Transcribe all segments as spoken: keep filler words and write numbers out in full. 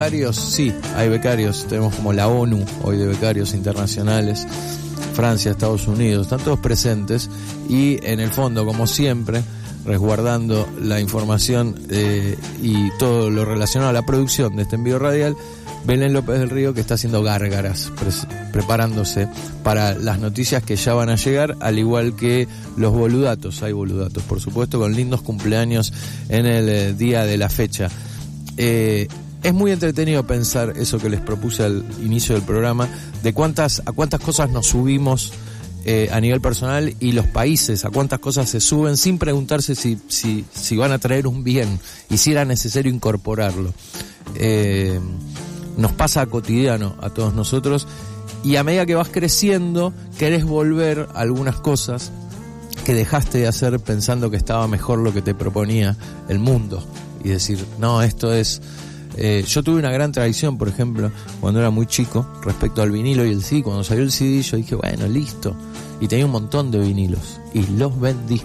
becarios, sí, hay becarios, tenemos como la ONU hoy de becarios internacionales, Francia, Estados Unidos, están todos presentes y en el fondo, como siempre, resguardando la información eh, y todo lo relacionado a la producción de este envío radial, Belén López del Río, que está haciendo gárgaras, pre- preparándose para las noticias que ya van a llegar, al igual que los boludatos, hay boludatos, por supuesto, con lindos cumpleaños en el eh, día de la fecha. Eh, es muy entretenido pensar eso que les propuse al inicio del programa, de cuántas, a cuántas cosas nos subimos eh, a nivel personal y los países, a cuántas cosas se suben sin preguntarse si, si, si van a traer un bien y si era necesario incorporarlo. Eh, nos pasa cotidiano a todos nosotros y a medida que vas creciendo querés volver a algunas cosas que dejaste de hacer pensando que estaba mejor lo que te proponía el mundo y decir, no, esto es... Eh, yo tuve una gran tradición, por ejemplo, cuando era muy chico, respecto al vinilo y el C D. Cuando salió el C D yo dije, bueno, listo, y tenía un montón de vinilos y los vendí.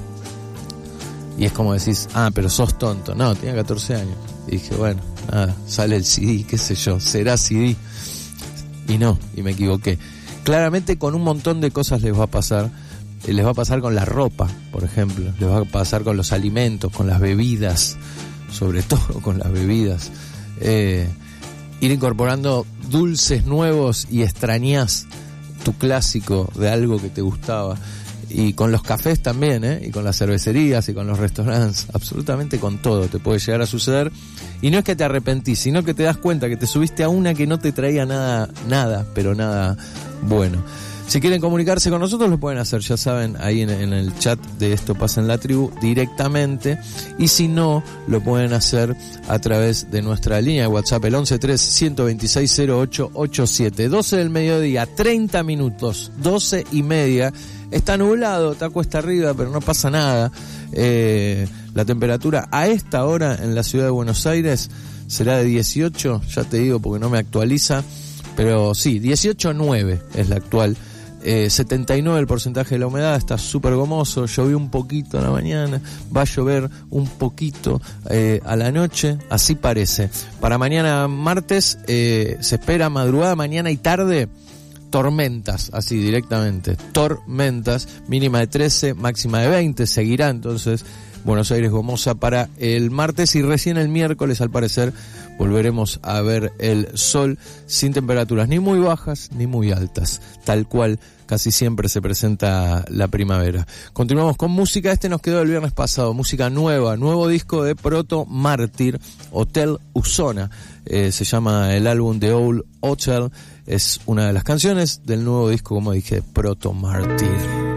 Y es como decís, ah, pero sos tonto. No, tenía catorce años. Y dije, bueno, nada, sale el C D, qué sé yo, será C D. Y no, y me equivoqué. Claramente con un montón de cosas les va a pasar. Eh, les va a pasar con la ropa, por ejemplo. Les va a pasar con los alimentos, con las bebidas. Sobre todo con las bebidas. Eh, ir incorporando dulces nuevos y extrañás tu clásico de algo que te gustaba. Y con los cafés también, ¿eh? Y con las cervecerías y con los restaurantes, absolutamente con todo te puede llegar a suceder. Y no es que te arrepentís, sino que te das cuenta que te subiste a una que no te traía nada, nada, pero nada bueno. Si quieren comunicarse con nosotros lo pueden hacer, ya saben, ahí en, en el chat de Esto Pasa en la Tribu directamente, y si no, lo pueden hacer a través de nuestra línea de WhatsApp, el once tres, ciento veintiséis, cero ocho ochenta y siete. doce del mediodía, treinta minutos, doce y media. Está nublado, está cuesta arriba, pero no pasa nada. Eh, la temperatura a esta hora en la ciudad de Buenos Aires será de dieciocho, ya te digo porque no me actualiza, pero sí, dieciocho punto nueve es la actual. Eh, setenta y nueve el porcentaje de la humedad, está súper gomoso, llovió un poquito a la mañana, va a llover un poquito eh, a la noche, así parece. Para mañana martes eh, se espera madrugada, mañana y tarde, tormentas, así directamente, tormentas, mínima de trece, máxima de veinte, seguirá entonces Buenos Aires gomosa para el martes y recién el miércoles al parecer volveremos a ver el sol sin temperaturas ni muy bajas ni muy altas, tal cual casi siempre se presenta la primavera. Continuamos con música, este nos quedó el viernes pasado, música nueva, nuevo disco de Proto Mártir, Hotel Usona, eh, se llama el álbum The Old Hotel, es una de las canciones del nuevo disco, como dije, Proto Mártir.